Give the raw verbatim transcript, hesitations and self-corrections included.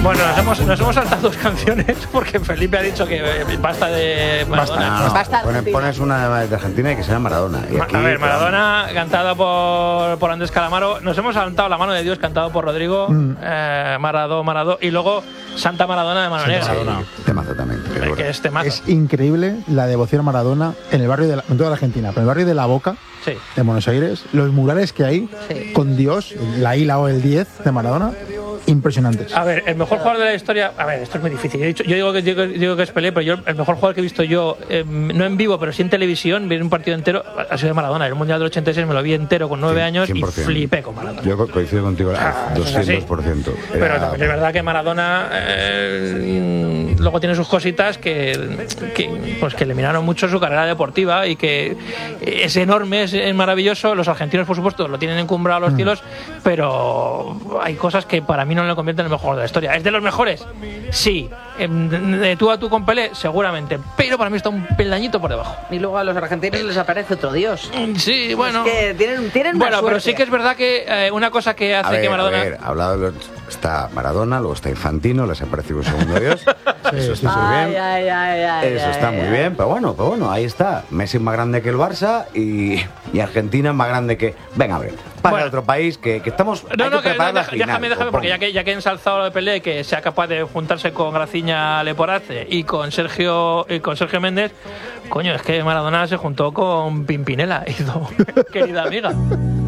Bueno, nos hemos, nos hemos saltado dos canciones porque Felipe ha dicho que basta de Maradona. No, Basta pones, Argentina. pones una de Argentina y que sea Maradona. Y Ma- aquí, a ver, Maradona, cantada por, por Andrés Calamaro. Nos hemos saltado La mano de Dios, cantado por Rodrigo. Mm. Eh, Maradó, Maradó. Y luego Santa Maradona de Mano Negra. Maradona. temazo también. que es Eh, bueno. Que es temazo. Es increíble la devoción a Maradona en el barrio de la, en toda la Argentina, pero en el barrio de La Boca, Sí. de Buenos Aires, los murales que hay Sí. con Dios, la I, la O, el diez de Maradona, impresionantes. A ver, el mejor jugador de la historia. A ver, esto es muy difícil. Yo, he dicho- yo digo, que, digo, digo que es Pelé, pero yo, el mejor jugador que he visto yo, eh, no en vivo, pero sí en televisión, vi un partido entero, ha sido de Maradona. El Mundial del ochenta y seis me lo vi entero con nueve años cien por cien. y flipé con Maradona. Yo co- coincido contigo Ah, al eso es así. doscientos por ciento. Pero Era- también es verdad que Maradona eh, luego tiene sus cositas que, que, pues que le miraron mucho su carrera deportiva y que es enorme, es, es maravilloso. Los argentinos, por supuesto, lo tienen encumbrado a los cielos, pero hay cosas que para mí no le convierten en el mejor de la historia. ¿Es de los mejores? Sí. Em, De tú a tú con Pelé, seguramente. Pero para mí está un peldañito por debajo. Y luego a los argentinos les aparece otro dios. Sí, bueno. Es que tienen, tienen una Bueno, pero suerte. sí que es verdad que eh, una cosa que hace A ver, que Maradona. a ver, hablado de los- está Maradona, luego está Infantino, les aparece un segundo Dios. Eso está muy Ay, bien. ay, ay, ay, Eso ay, está ay, muy ay. bien, pero bueno, pero bueno, ahí está. Messi es más grande que el Barça y, y Argentina es más grande que. Venga, a ver, pasa Bueno. a otro país que, que estamos. No, hay no, que que, preparar la deja- final, déjame, déjame, supongo. porque ya que, ya que he ensalzado lo de Pelé, que sea capaz de juntarse con Graciña Leporace y con Sergio y con Sergio Méndez, coño, es que Maradona se juntó con Pimpinela, hizo querida amiga.